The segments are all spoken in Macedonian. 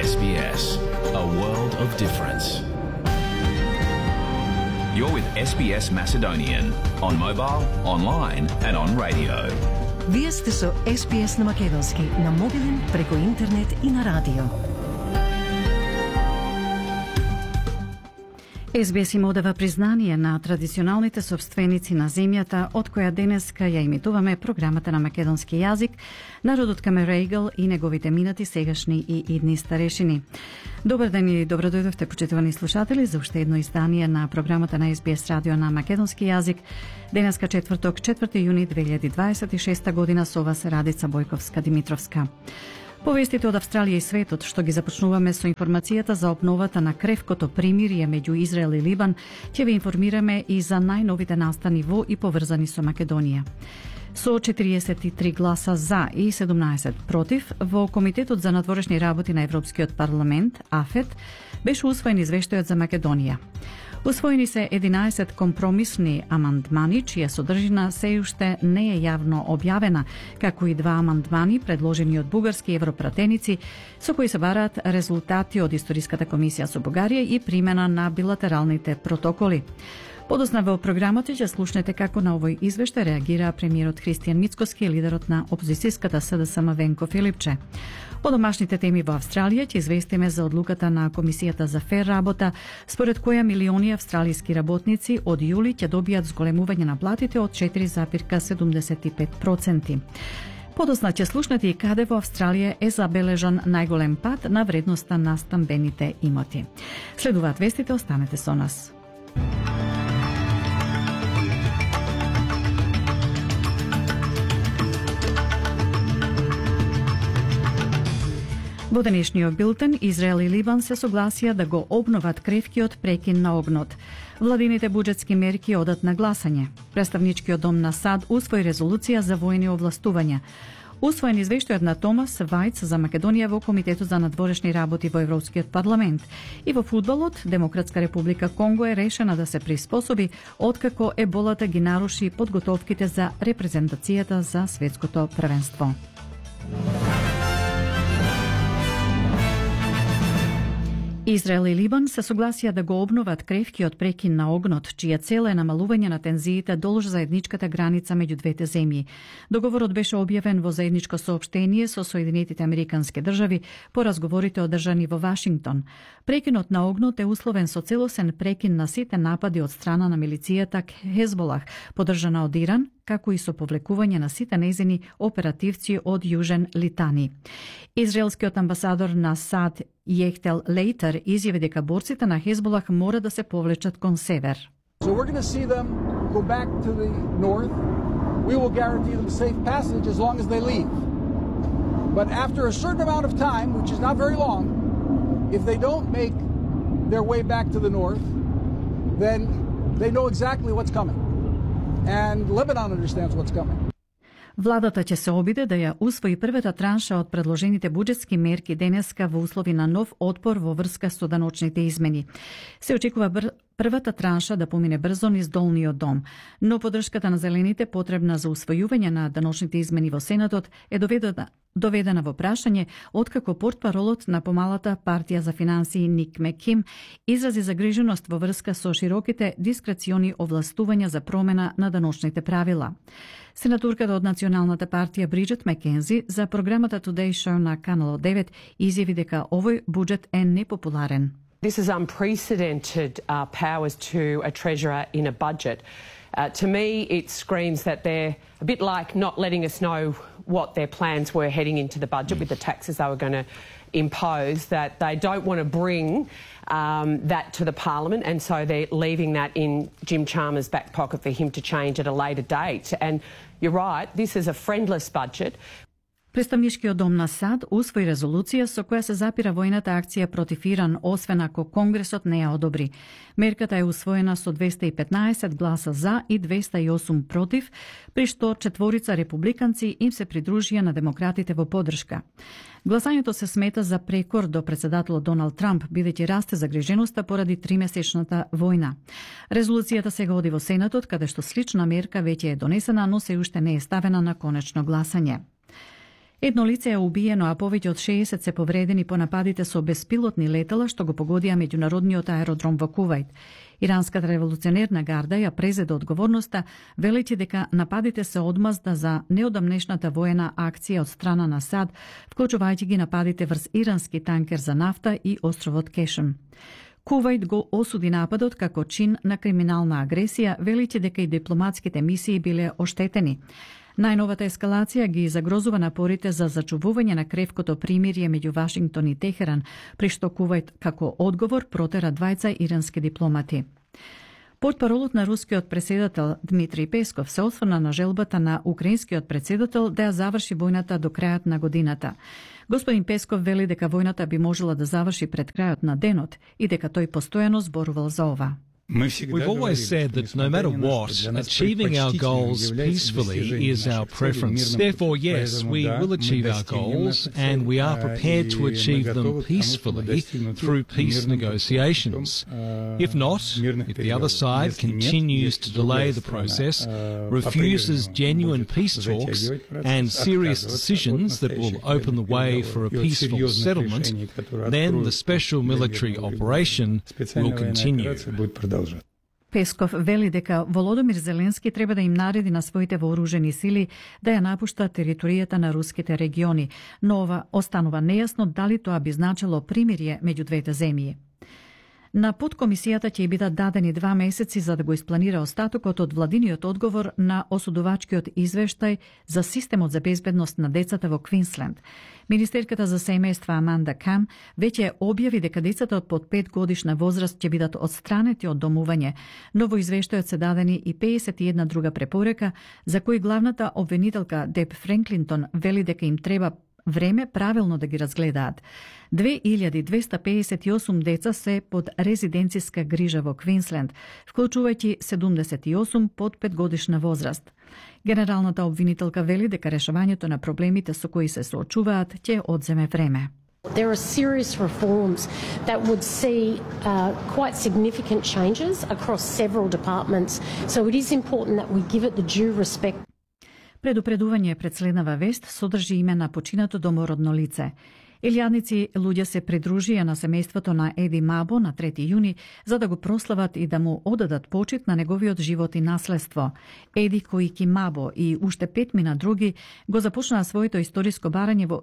SBS, a world of difference. You're with SBS Macedonian on mobile, online and on radio. Вие сте со SBS на македонски, на мобилен, преку интернет и на радио. SBS им одава признание на традиционалните собственици на земјата, од која денеска ја имитуваме програмата на македонски јазик, народот Камерейгл и неговите минати, сегашни и идни старешини. Добар ден и добро дојдовте, почитувани слушатели, за уште едно издание на програмата на SBS радио на македонски јазик. Денеска четврток, 4 јуни 2026 година, со вас Радица Бојковска-Димитровска. Повестите од Австралија и светот, што ги започнуваме со информацијата за обновата на кревкото примирие меѓу Израел и Либан, ќе ви информираме и за најновите настани во и поврзани со Македонија. Со 43 гласа за и 17 против, во Комитетот за надворешни работи на Европскиот парламент, АФЕТ, беше усвоен извештајот за Македонија. Усвоени се 11 компромисни амандмани, чија содржина се уште не е јавно објавена, како и 2 амандмани предложени од бугарски европратеници, со кои се бараат резултати од Историската комисија со Бугарија и примена на билатералните протоколи. Подосна во програмата ќе слушнете како на овој извештај реагира премиерот Христијан Мицкоски и лидерот на опозицијската СДСМ Венко Филипче. По домашните теми во Австралија ќе известиме за одлуката на Комисијата за фер работа, според која милиони австралиски работници од јули ќе добијат зголемување на платите од 4,75%. Подосна ќе слушнете и каде во Австралија е забележан најголем пад на вредноста на стамбените имоти. Следуваат вестите, останете со нас. Во денешниот билтен, Израел и Либан се согласија да го обноват кревкиот прекин на огнот. Владините буџетски мерки одат на гласање. Представничкиот дом на САД усвои резолуција за војни овластувања. Усвоен извештајот на Томас Вајц за Македонија во Комитетот за надворешни работи во Европскиот парламент. И во фудбалот, Демократска република Конго е решена да се приспособи откако еболата ги наруши подготовките за репрезентацијата за светското првенство. Израел и Либан се согласија да го обноват кревкиот прекин на огнот, чија цел е намалување на тензиите долж заедничката граница меѓу двете земји. Договорот беше објавен во заедничко соопштение со Соединетите Американски држави по разговорите одржани во Вашингтон. Прекинот на огнот е условен со целосен прекин на сите напади од страна на милицијата Хезболах, поддржана од Иран, како и со повлекување на сите нејзини оперативци од Јужен Литани. Израелскиот амбасадор на САД Јехтел Лейтер изјави дека борците на Хезболах мора да се повлечат кон север. So we're going to see them go back to the north. We will guarantee them safe passage as long as they leave. But after a certain amount of time, which is not very long, if they don't make their way back to the north, then they know exactly what's coming. And Lebanon understands what's coming. Владата ќе се обиде да ја усвои првата транша од предложените буџетски мерки денеска во услови на нов отпор во врска со даночните измени. Се очекува првата транша да помине брзо низ долниот дом, но поддршката на зелените потребна за усвојување на даночните измени во Сенатот е доведена во прашање откако портпаролот на помалата партија за финансии Ник Меким изрази загриженост во врска со широките дискрециони овластувања за промена на даночните правила. Сенатурката од Националната партија Бриджет Маккензи за програмата Today Show на Канал 9 изјави дека овој буџет е непопуларен. This is unprecedented powers to a treasurer in a budget. To me, it screams that they're a bit like not letting us know what their plans were heading into the budget with the taxes they were going to impose, that they don't want to bring that to the Parliament, and so they're leaving that in Jim Chalmers' back pocket for him to change at a later date. And you're right, this is a friendless budget. Представничкиот дом на САД усвои резолуција со која се запира војната акција против Иран, освен ако Конгресот не ја одобри. Мерката е усвоена со 215 гласа за и 208 против, при што четворица републиканци им се придружија на демократите во поддршка. Гласањето се смета за прекор до председателот Доналд Трамп, бидејќи расте загриженоста поради 3-месечната војна. Резолуцијата сега оди во Сенатот, каде што слична мерка веќе е донесена, но се уште не е ставена на конечно гласање. Едно лице е убиено, а повеќе од 60 се повредени по нападите со беспилотни летала што го погодија меѓународниот аеродром во Кувајт. Иранската револуционерна гарда ја презеде одговорноста, велејќи дека нападите се одмазда за неодамнешната воена акција од страна на САД, вклучувајќи ги нападите врз ирански танкер за нафта и островот Кешем. Кувајт го осуди нападот како чин на криминална агресија, велејќи дека и дипломатските мисии биле оштетени. Најновата ескалација ги загрозува напорите за зачувување на кревкото примирие меѓу Вашингтон и Техеран, при што Кувајт како одговор протера двајца ирански дипломати. Портпаролот на рускиот председател Дмитрий Песков се осврна на желбата на украинскиот председател да ја заврши војната до крајот на годината. Господин Песков вели дека војната би можела да заврши пред крајот на денот и дека тој постојано зборувал за ова. We've always said that no matter what, achieving our goals peacefully is our preference. Therefore, yes, we will achieve our goals, and we are prepared to achieve them peacefully through peace negotiations. If not, if the other side continues to delay the process, refuses genuine peace talks and serious decisions that will open the way for a peaceful settlement, then the special military operation will continue. Песков вели дека Володомир Зеленски треба да им нареди на своите вооружени сили да ја напуштат територијата на руските региони, но ова останува нејасно дали тоа би значило примирие меѓу двете земји. На подкомисијата ќе бидат дадени 2 месеци за да го испланира остатокот од владиниот одговор на осудувачкиот извештај за системот за безбедност на децата во Квинсленд. Министерката за семејства Аманда Кам веќе објави дека децата под 5 годишна возраст ќе бидат отстранети од домување, но во извештајот се дадени и 51 друга препорека за кои главната обвинителка Деб Френклинтон вели дека им треба време правилно да ги разгледаат. 2258 деца се под резиденциска грижа во Квинсленд, вклучувајќи 78 под 5 годишна возраст. Генералната обвинителка вели дека решавањето на проблемите со кои се соочуваат ќе одземе време. There are serious reforms that would see quite significant changes across several departments, so it is important that we give it the due respect. Предупредување пред следнава вест содржи име на починато домородно лице. Илјадници луѓе се придружија на семејството на Еди Мабо на 3 јуни за да го прослават и да му одадат почит на неговиот живот и наследство. Еди Коики Мабо и уште 5 други го започнаа своето историско барање во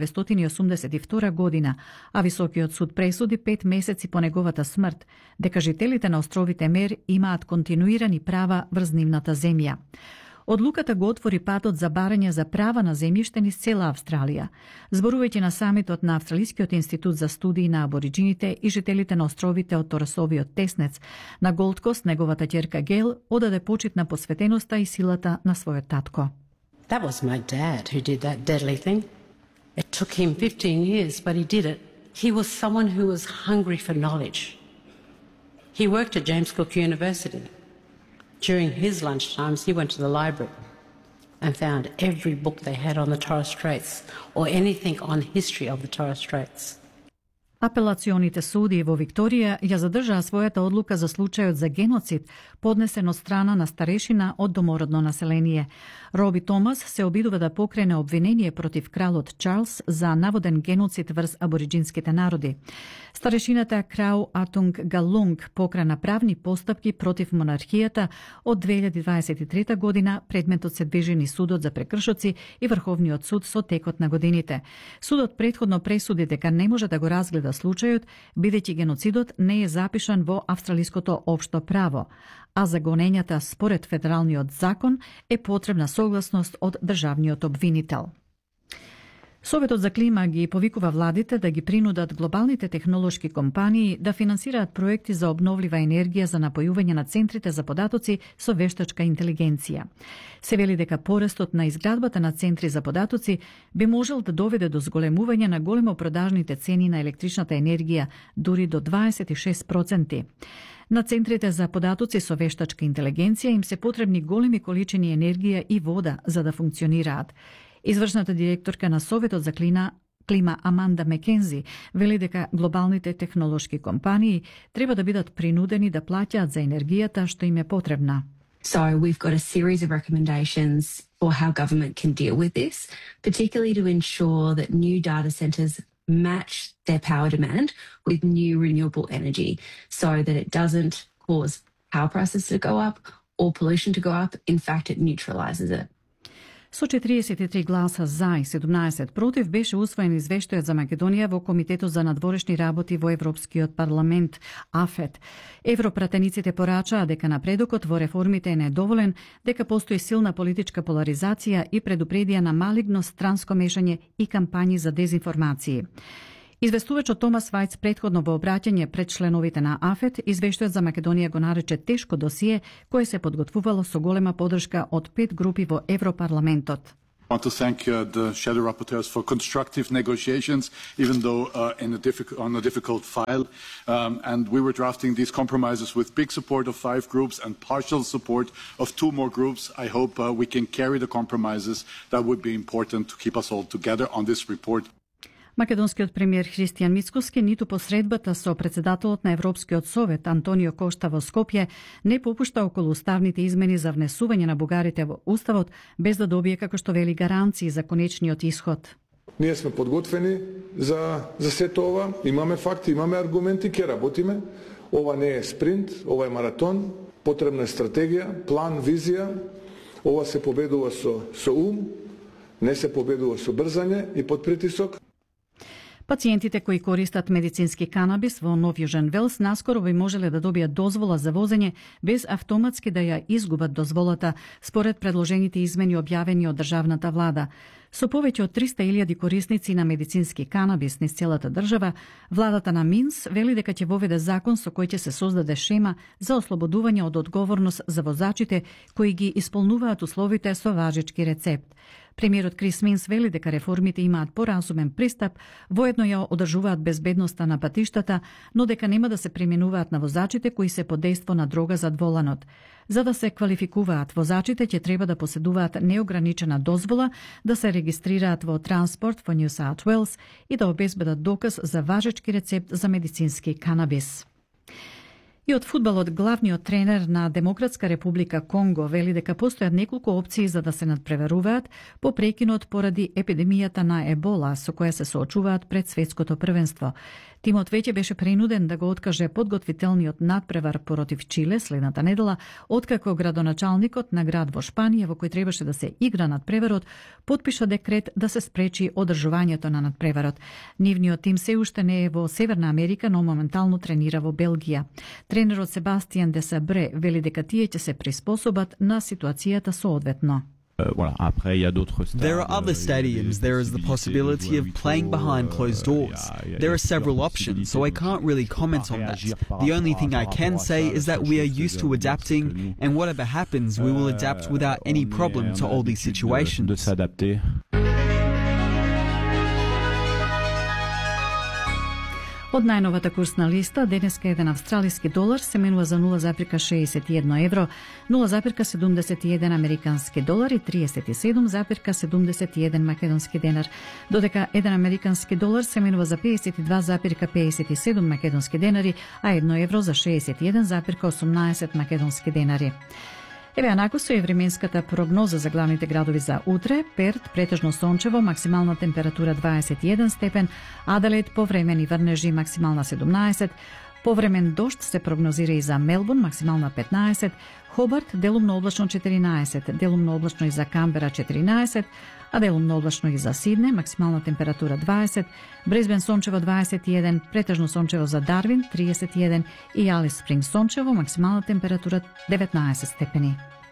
1982 година, а Високиот суд пресуди 5 месеци по неговата смрт дека жителите на островите Мер имаат континуирани права врз нивната земја. Одлуката го отвори патот за барање за права на земјиште низ цела Австралија. Зборувајќи на самитот на Австралискиот институт за студии на абориджините и жителите на островите од Торасовиот Теснец, на Голд Кост неговата ќерка Гейл одаде почит на посветеноста и силата на својот татко. That was my dad who did that deadly thing. It took him 15 years, but he did it. He was someone who was hungry for knowledge. He worked at James Cook University. During his lunchtimes, he went to the library and found every book they had on the Torres Straits or anything on history of the Torres Straits. Апелационите суди во Викторија ја задржаа својата одлука за случајот за геноцид поднесен од страна на старешина од домородно население. Роби Томас се обидува да покрене обвинение против кралот Чарлс за наводен геноцид врз абориджинските народи. Старешината Крау Атунг Галунг покрена правни постапки против монархијата од 2023 година. Предметот се движи низ судот за прекршоци и Врховниот суд со текот на годините. Судот претходно пресуди дека не може да го разгледа случајот, бидејќи геноцидот не е запишан во австралиското општо право, а за гонењата според федералниот закон е потребна согласност од државниот обвинител. Советот за клима ги повикува владите да ги принудат глобалните технолошки компании да финансираат проекти за обновлива енергија за напојување на центрите за податоци со вештачка интелигенција. Се вели дека порастот на изградбата на центри за податоци би можел да доведе до зголемување на големопродажните цени на електричната енергија, дури до 26%. На центрите за податоци со вештачка интелигенција им се потребни големи количини енергија и вода за да функционираат. Извршната директорка на Советот за клима Аманда Мекензи вели дека глобалните технолошки компании треба да бидат принудени да плаќаат за енергијата што им е потребна. So we've got a series of recommendations for how government can deal with this, particularly to ensure that new data centres match their power demand with new renewable energy so that it doesn't cause power prices to go up or pollution to go up. In fact, it neutralises it. Со 43 гласа за и 17 против беше усвоен извештајот за Македонија во Комитетот за надворешни работи во Европскиот парламент, АФЕТ. Европратениците порачаа дека напредокот во реформите е недоволен, дека постои силна политичка поларизација и предупредија на малигно странско мешање и кампањи за дезинформации. Известувачот Томас Вајц претходно во обраќање пред членовите на АФЕТ извештајот за Македонија го нарече тешко досие кое се подготвувало со голема поддршка од 5 групи во Европарламентот. I want to thank the shadow rapporteurs for constructive negotiations, even though on a difficult file. And we were drafting these compromises with big support of 5 groups and partial support of 2 more groups. I hope we can carry the compromises. That would be important to keep us all together on this report. Македонскиот премиер Христијан Мицкоски ниту посредбата со председателот на Европскиот совет Антонио Кошта во Скопје не попушта околу уставните измени за внесување на бугарите во уставот без да добие, како што вели, гаранции за конечниот исход. Ние сме подготвени за сето ова, имаме факти, имаме аргументи, ќе работиме. Ова не е спринт, ова е маратон, потребна е стратегија, план, визија. Ова се победува со ум, не се победува со брзање и под притисок. Пациентите кои користат медицински канабис во Нов Јужен Велс наскоро би можеле да добијат дозвола за возење без автоматски да ја изгубат дозволата, според предложените измени објавени од државната влада. Со повеќе од 300.000 корисници на медицински канабис низ целата држава, владата на Минс вели дека ќе воведе закон со кој ќе се создаде шема за ослободување од одговорност за возачите кои ги исполнуваат условите со важечки рецепт. Премиерот Крис Минс вели дека реформите имаат поразумен пристап, воедно ја одржуваат безбедноста на патиштата, но дека нема да се применуваат на возачите кои се под дејство на дрога зад воланот. За да се квалификуваат возачите, ќе треба да поседуваат неограничена дозвола, да се регистрираат во транспорт во Нью Саут Уелс и да обезбедат доказ за важечки рецепт за медицински канабис. И од фудбалот, главниот тренер на Демократска република Конго вели дека постојат неколку опции за да се надпреваруваат по прекинот поради епидемијата на ебола со која се соочуваат пред светското првенство. Тимот веќе беше принуден да го откаже подготвителниот надпревар против Чиле следната недела, откако градоначалникот на град во Шпанија во кој требаше да се игра надпреварот, потпиша декрет да се спречи одржувањето на надпреварот. Нивниот тим се уште не е во Северна Америка, но моментално тренира во Белгија. Тренерот Себастијан де Сабре вели дека тие ќе се приспособат на ситуацијата соодветно. There are other stadiums. There is the possibility of playing behind closed doors. There are several options, so I can't really comment on that. The only thing I can say is that we are used to adapting, and whatever happens, we will adapt without any problem to all these situations. Од најновата курсна листа, денеска еден австралиски долар се менува за 0,61 евро, 0,71 американски долар и 37,71 македонски денар, додека еден американски долар се менува за 52,57 македонски денари, а 1 евро за 61,18 македонски денари. Еве анако со временската прогноза за главните градови за утре: Перт претежно сончево, максимална температура 21 степен, Аделаид повремени врнежи, максимална 17, повремен дожд се прогнозира и за Мелбурн, максимална 15, Хобарт делумно облачно 14, делумно облачно и за Камбера 14, а делумно облачно и за Сидне, максимална температура 20, Брисбен сончево 21, претежно сончево за Дарвин 31 и Алис Спринг сончево, максимална температура 19 степени.